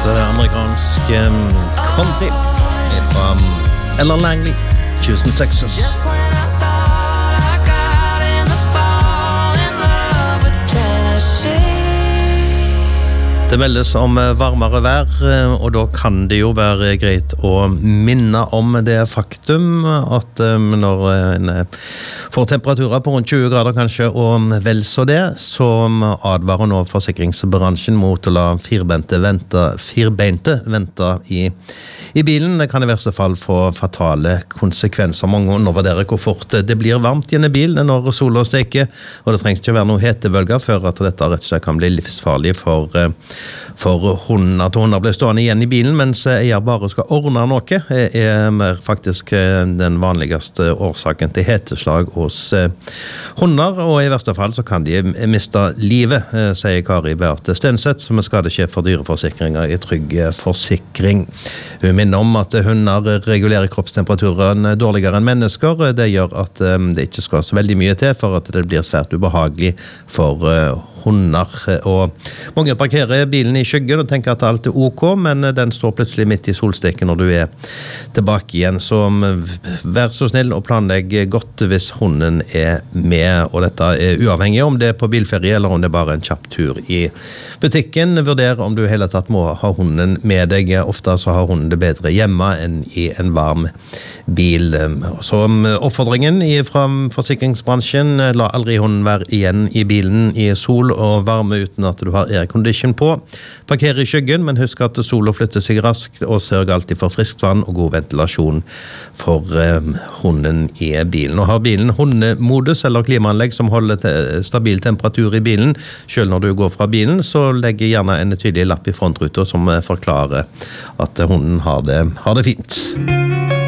amerikansk country fra Ella Langley, Houston, Texas. Det meldes om varmere vær, og da kan det jo være greit å minne om det faktum at når en får temperaturer på rundt 20 grader kanskje, og vel så det, så advarer nå forsikringsbransjen mot å la firbeinte vente i bilen. Det kan i verste fall få fatale konsekvenser. Mange undervurderer hvor fort det blir varmt i en bil når sola steker, og det trengs ikke være noe hetebølger før at dette rett og slett kan bli livsfarlig for hunden. At hunder blir stående igjen i bilen mens eier bare skal ordne noe er faktisk den vanligste årsaken til heteslag hos hunder, og i verste fall så kan de miste livet, sier Kari Beate Stenseth, som er skadesjef for dyreforsikringer i Trygg Forsikring. Hun minner om at hunder regulerer kroppstemperaturen dårligere enn mennesker. Det gjør at det ikke skal så veldig mye til for at det blir svært ubehagelig for hunder, og mange parkerer bilen i skyggen og tenker at alt er ok, men den står plutselig midt i solsteken når du er tilbake igjen, så vær så snill og planlegg godt hvis hunden er med, og dette er uavhengig om det er på bilferie eller om det er bare en kjapp tur i butikken. Vurder om du hele tatt må ha hunden med deg. Ofte så har hunden det bedre hjemme enn i en varm bil. Så oppfordringen fra forsikringsbransjen, la aldri hunden være igjen i bilen i sol og varme uten at du har aircondition på. Parker i skyggen, men husk at sola flytter seg raskt, og sørg alltid for friskt vann og god ventilasjon for hunden i bilen. Og har bilen hundemodus eller klimaanlegg som holder stabil temperatur i bilen, selv når du går fra bilen, så legg gjerne en tydelig lapp i frontruta som forklarer at hunden har det fint.